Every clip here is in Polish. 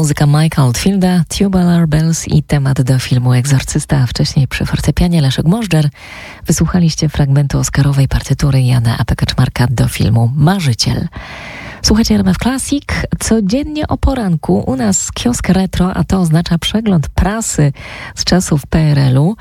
muzyka Mike'a Oldfielda, Tubular Bells i temat do filmu Egzorcysta, a wcześniej przy fortepianie Leszek Możdżer. Wysłuchaliście fragmentu oscarowej partytury Jana A.P. Kaczmarka do filmu Marzyciel. Słuchajcie RMF Classic. Codziennie o poranku u nas kiosk retro, a to oznacza przegląd prasy z czasów PRL-u.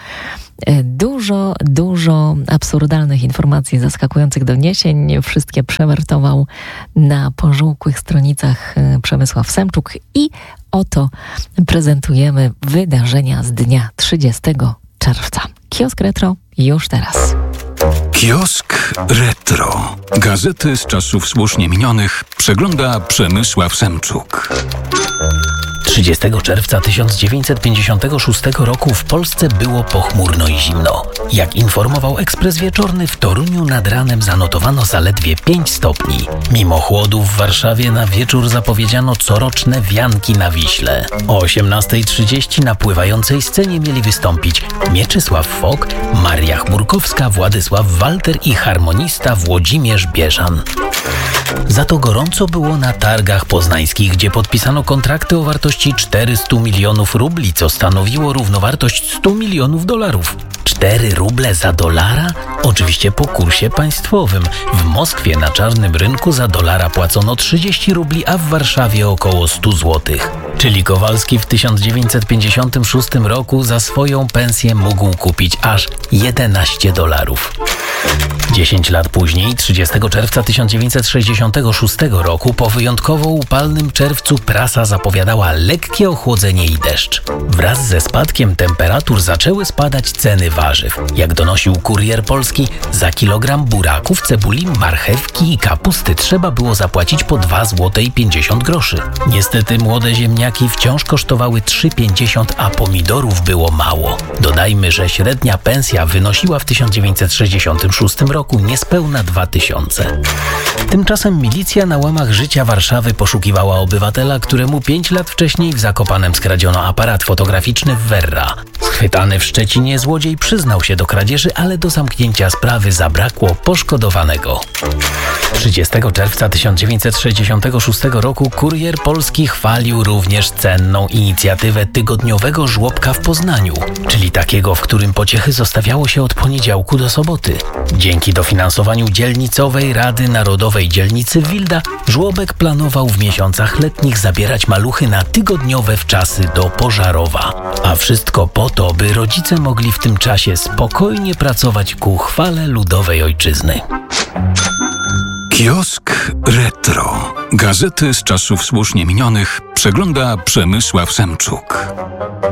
Dużo absurdalnych informacji, zaskakujących doniesień. Wszystkie przewertował na pożółkłych stronicach Przemysław Semczuk i oto prezentujemy wydarzenia z dnia 30 czerwca. Kiosk retro już teraz. Kiosk retro. Gazety z czasów słusznie minionych przegląda Przemysław Semczuk. 30 czerwca 1956 roku w Polsce było pochmurno i zimno. Jak informował Ekspres Wieczorny, w Toruniu nad ranem zanotowano zaledwie 5 stopni. Mimo chłodu w Warszawie na wieczór zapowiedziano coroczne wianki na Wiśle. O 18:30 na pływającej scenie mieli wystąpić Mieczysław Fok, Maria Chmurkowska, Władysław Walter i harmonista Włodzimierz Bieżan. Za to gorąco było na targach poznańskich, gdzie podpisano kontrakty o wartości 400 milionów rubli, co stanowiło równowartość 100 milionów dolarów. 4 ruble za dolara? Oczywiście po kursie państwowym. W Moskwie na czarnym rynku za dolara płacono 30 rubli, a w Warszawie około 100 złotych. Czyli Kowalski w 1956 roku za swoją pensję mógł kupić aż 11 dolarów. 10 lat później, 30 czerwca 1966 roku, po wyjątkowo upalnym czerwcu prasa zapowiadała lekkie ochłodzenie i deszcz. Wraz ze spadkiem temperatur zaczęły spadać ceny warzyw. Jak donosił Kurier Polski, za kilogram buraków, cebuli, marchewki i kapusty trzeba było zapłacić po 2,50 zł. Niestety młode ziemniaki wciąż kosztowały 3,50, a pomidorów było mało. Dodajmy, że średnia pensja wynosiła w 1966 roku niespełna 2000. Tymczasem milicja na łamach życia Warszawy poszukiwała obywatela, któremu 5 lat wcześniej w Zakopanem skradziono aparat fotograficzny w Werra. Schwytany w Szczecinie złodziej przyznał się do kradzieży, ale do zamknięcia sprawy zabrakło poszkodowanego. 30 czerwca 1966 roku Kurier Polski chwalił również cenną inicjatywę tygodniowego żłobka w Poznaniu, czyli takiego, w którym pociechy zostawiało się od poniedziałku do soboty. Dzięki dofinansowaniu Dzielnicowej Rady Narodowej Dzielnicy Wilda żłobek planował w miesiącach letnich zabierać maluchy na tygodniowe wczasy do Pożarowa. A wszystko po to, by rodzice mogli w tym czasie spokojnie pracować ku chwale ludowej ojczyzny. Kiosk retro. Gazety z czasów słusznie minionych przegląda Przemysław Semczuk.